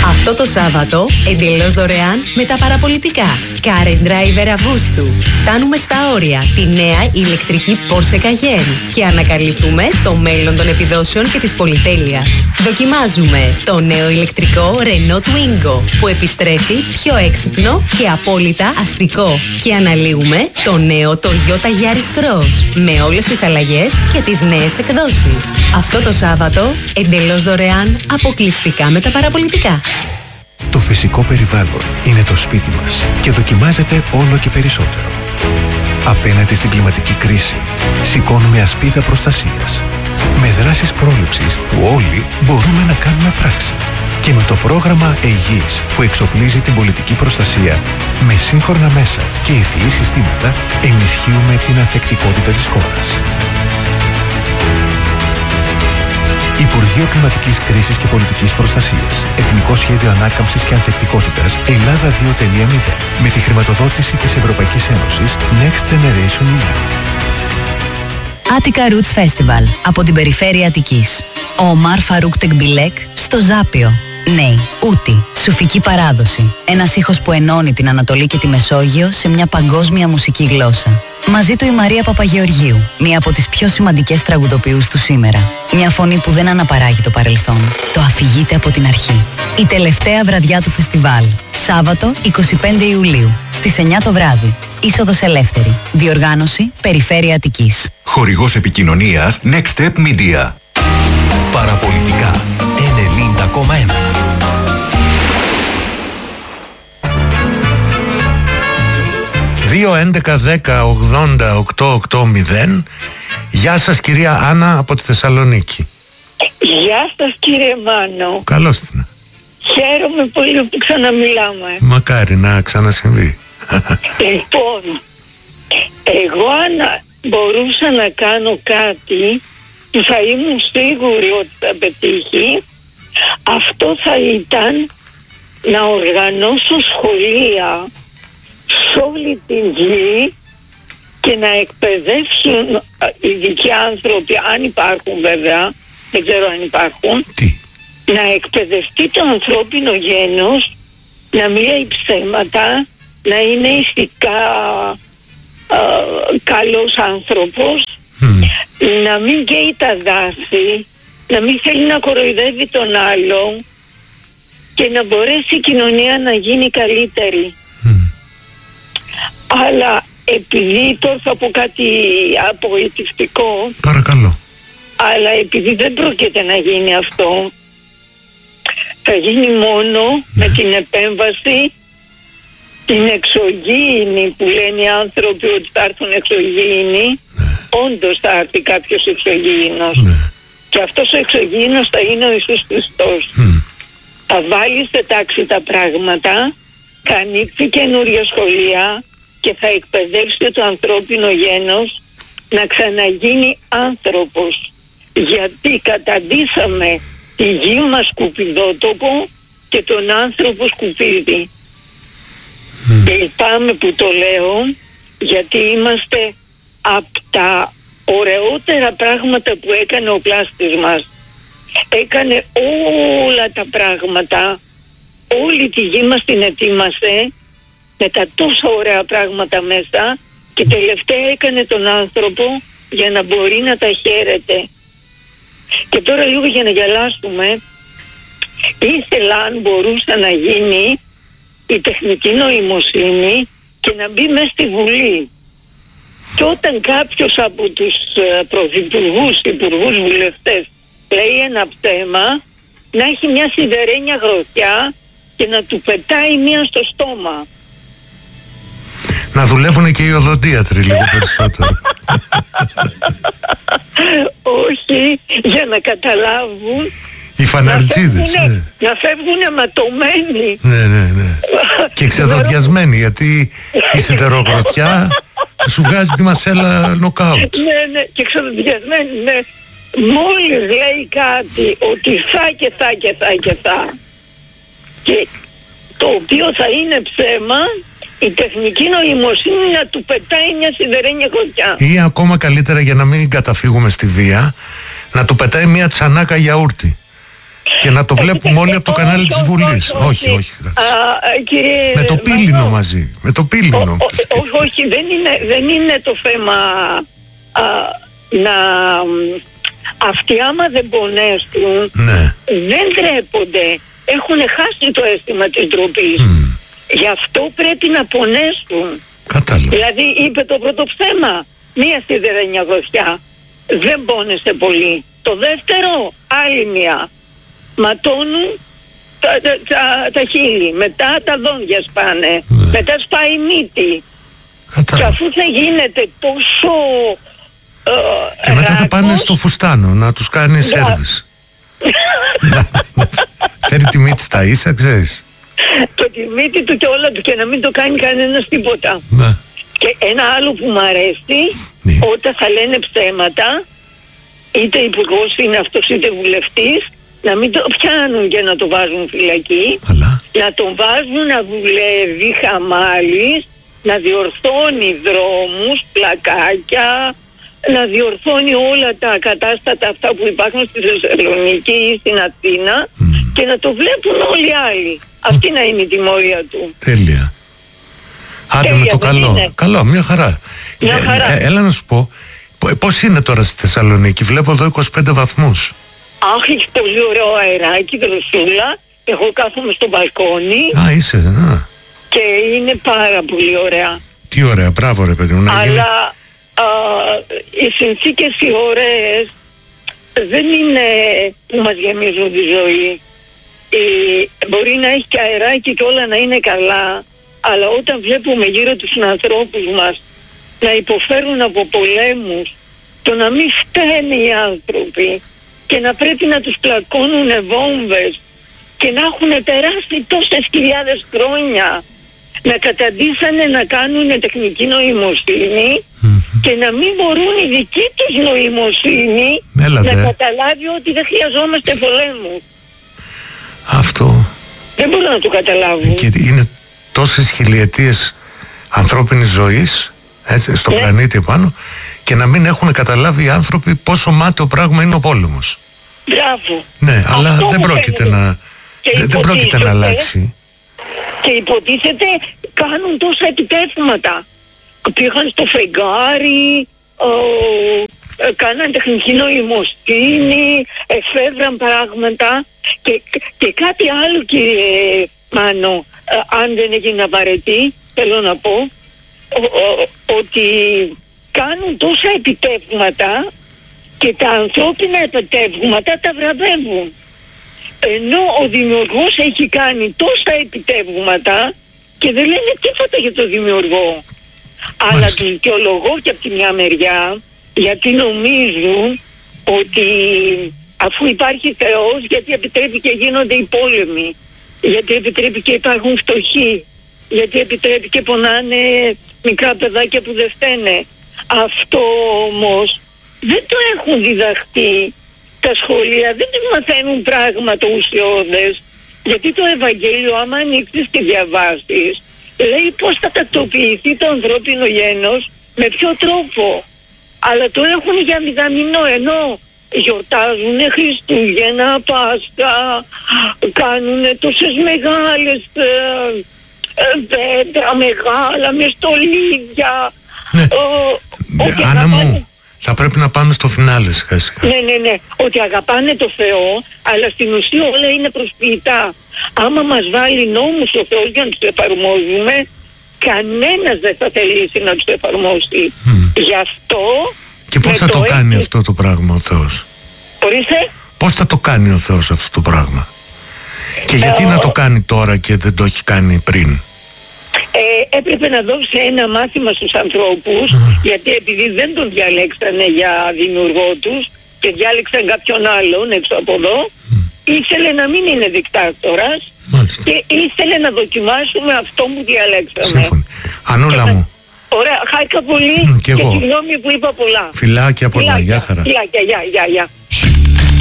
Αυτό το Σάββατο, εντελώς δωρεάν με τα παραπολιτικά. Car and Driver Αυγούστου. Φτάνουμε στα όρια τη νέα ηλεκτρική Porsche Cayenne και ανακαλύπτουμε το μέλλον των επιδόσεων και της πολυτέλειας. Δοκιμάζουμε το νέο ηλεκτρικό Renault Twingo που επιστρέφει πιο έξυπνο και απόλυτα αστικό. Και αναλύουμε το νέο Toyota Yaris Cross με όλες τις αλλαγές και τις νέες εκδόσεις. Αυτό το Σάββατο, εντελώς δωρεάν, αποκλειστικά με τα παραπολιτικά. Το φυσικό περιβάλλον είναι το σπίτι μας και δοκιμάζεται όλο και περισσότερο. Απέναντι στην κλιματική κρίση, σηκώνουμε ασπίδα προστασίας. Με δράσεις πρόληψης που όλοι μπορούμε να κάνουμε πράξη. Και με το πρόγραμμα ΕΓΙΣ που εξοπλίζει την πολιτική προστασία με σύγχρονα μέσα και ευφυή συστήματα, ενισχύουμε την ανθεκτικότητα της χώρας. Υπουργείο Κλιματικής Κρίσης και Πολιτικής Προστασίας. Εθνικό Σχέδιο Ανάκαμψης και Ανθεκτικότητας Ελλάδα 2.0. Με τη χρηματοδότηση της Ευρωπαϊκής Ένωσης Next Generation EU. Attica Roots Festival από την περιφέρεια Αττικής. Ο Ομάρ Φαρούκ Τεκμπιλέκ στο Ζάπιο. Νέοι, ούτη, σουφική παράδοση. Ένας ήχος που ενώνει την Ανατολή και τη Μεσόγειο σε μια παγκόσμια μουσική γλώσσα. Μαζί του η Μαρία Παπαγεωργίου, μία από τις πιο σημαντικές τραγουδοποιούς του σήμερα. Μια φωνή που δεν αναπαράγει το παρελθόν. Το αφηγείται από την αρχή. Η τελευταία βραδιά του φεστιβάλ. Σάββατο 25 Ιουλίου, στις 9 το βράδυ. Είσοδος ελεύθερη. Διοργάνωση Περιφέρεια Αττικής. Χορηγός επικοινωνίας Next Step Media. Παραπολιτικά 90,1. 2-11-10-80-880. Γεια σας κυρία Άννα από τη Θεσσαλονίκη. Γεια σας κύριε Μάνο. Καλώς την. Χαίρομαι πολύ που ξαναμιλάμε. Μακάρι να ξανασυμβεί. Λοιπόν, εγώ αν μπορούσα να κάνω κάτι που θα ήμουν σίγουρη ότι θα πετύχει, αυτό θα ήταν να οργανώσω σχολεία σε όλη την γη και να εκπαιδεύσουν ειδικοί άνθρωποι, αν υπάρχουν βέβαια, δεν ξέρω αν υπάρχουν, να εκπαιδευτεί το ανθρώπινο γένος, να μην λέει ψέματα, να είναι ηθικά καλός άνθρωπος, να μην καίει τα δάση, να μην θέλει να κοροϊδεύει τον άλλον και να μπορέσει η κοινωνία να γίνει καλύτερη. Αλλά επειδή τώρα θα πω κάτι απογοητευτικό, παρακαλώ, αλλά επειδή δεν πρόκειται να γίνει αυτό, θα γίνει μόνο με την επέμβαση την εξωγήινη που λένε οι άνθρωποι ότι θα έρθουν εξωγήινοι. Όντως θα έρθει κάποιος εξωγήινος. Και αυτός ο εξωγήινος θα είναι ο Ιησούς Χριστός. Θα βάλει σε τάξη τα πράγματα, θα ανοίξει καινούρια σχολεία και θα εκπαιδεύσει το ανθρώπινο γένος να ξαναγίνει άνθρωπος. Γιατί καταντήσαμε τη γη μας σκουπιδότοπο και τον άνθρωπο σκουπίδι. Και λυπάμαι που το λέω, γιατί είμαστε από τα ωραιότερα πράγματα που έκανε ο πλάστης μας. Έκανε όλα τα πράγματα, όλη τη γη μας την ετοίμασε με τα τόσα ωραία πράγματα μέσα και τελευταία έκανε τον άνθρωπο για να μπορεί να τα χαίρεται. Και τώρα λίγο για να γελάσουμε, ήθελα αν μπορούσε να γίνει η τεχνητή νοημοσύνη και να μπει μέσα στη Βουλή. Και όταν κάποιος από τους πρωθυπουργούς, υπουργούς, βουλευτές λέει ένα ψέμα, να έχει μια σιδερένια γροθιά και να του πετάει μία στο στόμα. Να δουλεύουν και οι οδοντίατροι λίγο περισσότερο. Όχι, για να καταλάβουν. Οι φαναρτζίδες, να φεύγουν αιματωμένοι. Ναι. Και ξεδοντιασμένοι, γιατί η σιδερογροθιά σου βγάζει τη μασέλα νοκάουτ. Ναι, και ξεδοντιασμένοι, ναι. Μόλις λέει κάτι ότι θα και το οποίο θα είναι ψέμα, η τεχνική νοημοσύνη να του πετάει μια σιδερένια γροθιά. Ή ακόμα καλύτερα, για να μην καταφύγουμε στη βία, να του πετάει μια τσανάκα γιαούρτι. Και να το βλέπουμε όλοι από το κανάλι της Βουλής. Όχι. Κύριε με το πύληνο μαζί. Με το πύληνο. Όχι, δεν είναι το θέμα να... Αυτοί άμα δεν πονέσουν, ναι, δεν ντρέπονται. Έχουν χάσει το αίσθημα της ντροπής. Γι' αυτό πρέπει να πονέσουν. Κατάλαβα. Δηλαδή είπε το πρώτο ψέμα, μία σιδερένια γροθιά, δεν πόνεσε πολύ. Το δεύτερο, άλλη μία. Ματώνουν τα χείλη, μετά τα δόντια σπάνε, μετά σπάει η μύτη. Και αφού θα γίνεται τόσο και μετά θα πάνε στο φουστάνο να τους κάνει σέρβις. Να φέρει τη μύτη στα ίσα, ξέρεις. Το τη μύτη του και όλα του, και να μην το κάνει κανένας τίποτα. Και ένα άλλο που μου αρέσει, όταν θα λένε ψέματα, είτε υπουργός είναι αυτός είτε βουλευτής, να μην το πιάνουν και να το βάζουν φυλακή, να τον βάζουν να δουλεύει χαμάλης, να διορθώνει δρόμους, πλακάκια, να διορθώνει όλα τα κατάστατα αυτά που υπάρχουν στη Θεσσαλονίκη ή στην Αθήνα και να το βλέπουν όλοι οι άλλοι. Αυτή να είναι η τιμωρία του. Τέλεια. Άντε με το καλό. Καλό, μια χαρά. Έλα να σου πω, πώς είναι τώρα στη Θεσσαλονίκη? Βλέπω εδώ 25 βαθμούς. Αχ, έχει πολύ ωραίο αεράκι, δροσούλα. Εγώ κάθομαι στο μπαλκόνι. Α, είσαι, και είναι πάρα πολύ ωραία. Τι ωραία, μπράβο ρε παιδί μου. Αλλά οι συνθήκες οι ωραίες δεν είναι που μας γεμίζουν τη ζωή. Μπορεί να έχει και αεράκι και όλα να είναι καλά, αλλά όταν βλέπουμε γύρω τους ανθρώπους μας να υποφέρουν από πολέμους, το να μην φταίνε οι άνθρωποι και να πρέπει να τους πλακώνουν βόμβες και να έχουν περάσει τόσες χιλιάδες χρόνια, να καταντήσανε να κάνουν τεχνική νοημοσύνη και να μην μπορούν η δική τους νοημοσύνη να καταλάβει ότι δεν χρειαζόμαστε πολέμους. Αυτό δεν μπορώ να το καταλάβω. Και είναι τόσες χιλιετίες ανθρώπινης ζωής, έτσι, στο πλανήτη επάνω, και να μην έχουν καταλάβει οι άνθρωποι πόσο μάταιο πράγμα είναι ο πόλεμος. Μπράβο. Ναι, αλλά δεν πρόκειται να αλλάξει. Και υποτίθεται κάνουν τόσα επιτεύγματα. Πήγαν στο φεγγάρι, κάναν τεχνική νοημοσύνη, εφεύραν πράγματα και κάτι άλλο, κύριε Μάνο, αν δεν έγινε απαραίτητη, θέλω να πω ότι κάνουν τόσα επιτεύγματα και τα ανθρώπινα επιτεύγματα τα βραβεύουν, ενώ ο δημιουργός έχει κάνει τόσα επιτεύγματα και δεν λένε τίποτα για το δημιουργό. Αλλά τους δικαιολογώ και από τη μια μεριά, γιατί νομίζουν ότι αφού υπάρχει Θεός, γιατί επιτρέπει και γίνονται οι πόλεμοι, γιατί επιτρέπει και υπάρχουν φτωχοί, γιατί επιτρέπει και πονάνε μικρά παιδάκια που δεν φταίνε. Αυτό όμως δεν το έχουν διδαχτεί τα σχολεία, δεν τους μαθαίνουν πράγματα ουσιώδες, γιατί το Ευαγγέλιο άμα ανοίξεις και διαβάσεις λέει πως θα τακτοποιηθεί το ανθρώπινο γένος, με ποιο τρόπο, αλλά το έχουν για μηδαμινό, ενώ γιορτάζουν Χριστούγεννα, Πάσχα, κάνουν τόσες μεγάλες δέντρα μεγάλα με στολίδια. Άννα μου, θα πρέπει να πάμε στο φινάλε σιγά σιγά. Ναι, ότι αγαπάνε το Θεό, αλλά στην ουσία όλα είναι προσποιητά. Άμα μας βάλει νόμους ο Θεός για να τους εφαρμόζουμε, κανένας δεν θα θελήσει να τους εφαρμόσει. Γι' αυτό... Και πώς θα το κάνει αυτό το πράγμα ο Θεός? Ορίστε. Πώς θα το κάνει ο Θεός αυτό το πράγμα? Και γιατί να το κάνει τώρα και δεν το έχει κάνει πριν? Έπρεπε να δώσει ένα μάθημα στους ανθρώπους, γιατί επειδή δεν τον διαλέξανε για δημιουργό τους και διάλεξαν κάποιον άλλον έξω από εδώ, ήθελε να μην είναι δικτάτορας και ήθελε να δοκιμάσουμε αυτό που διαλέξαμε. Σύμφωνοι. Ανούλα μου. Ωραία, χάρηκα πολύ και συγγνώμη που είπα πολλά. Φιλάκια πολλά, γεια χαρά. Φιλάκια, γεια.